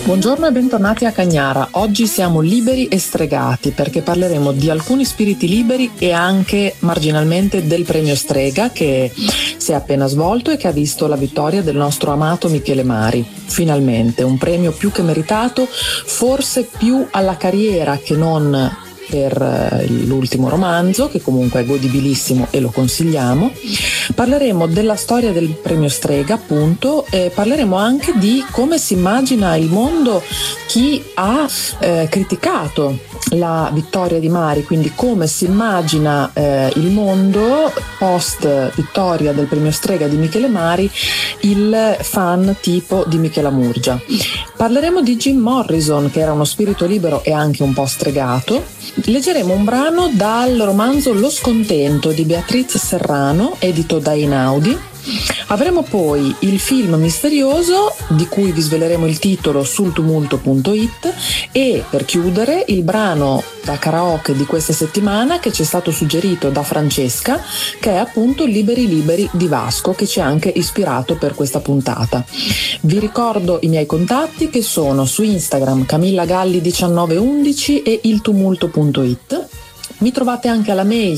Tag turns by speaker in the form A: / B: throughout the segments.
A: Buongiorno e bentornati a Cagnara. Oggi siamo liberi e stregati perché parleremo di alcuni spiriti liberi e anche marginalmente del premio Strega che si è appena svolto e che ha visto la vittoria del nostro amato Michele Mari. Finalmente, un premio più che meritato, forse più alla carriera che non per l'ultimo romanzo, che comunque è godibilissimo e lo consigliamo. Parleremo della storia del premio Strega, appunto, e parleremo anche di come si immagina il mondo chi ha criticato la vittoria di Mari, quindi come si immagina il mondo post vittoria del premio Strega di Michele Mari, il fan tipo di Michela Murgia. Parleremo di Jim Morrison, che era uno spirito libero e anche un po' stregato. Leggeremo un brano dal romanzo Lo scontento di Beatriz Serrano, edito da Einaudi. Avremo poi il film misterioso di cui vi sveleremo il titolo sul tumulto.it e per chiudere il brano da karaoke di questa settimana che ci è stato suggerito da Francesca, che è appunto Liberi Liberi di Vasco, che ci ha anche ispirato per questa puntata. Vi ricordo i miei contatti che sono su Instagram camillagalli1911 e iltumulto.it. Mi trovate anche alla mail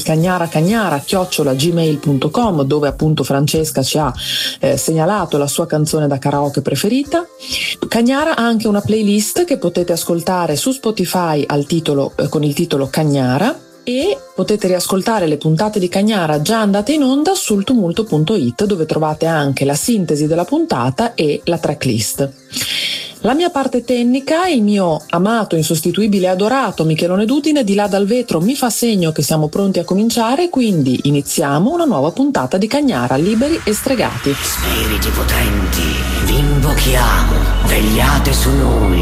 A: cagnara@gmail.com, dove appunto Francesca ci ha segnalato la sua canzone da karaoke preferita. Cagnara ha anche una playlist che potete ascoltare su Spotify con il titolo Cagnara, e potete riascoltare le puntate di Cagnara già andate in onda sul tumulto.it, dove trovate anche la sintesi della puntata e la tracklist. La mia parte tecnica, il mio amato, insostituibile e adorato Michelone Dudine di là dal vetro mi fa segno che siamo pronti a cominciare, quindi iniziamo una nuova puntata di Cagnara, liberi e stregati.
B: Spiriti potenti, vi invochiamo, vegliate su noi.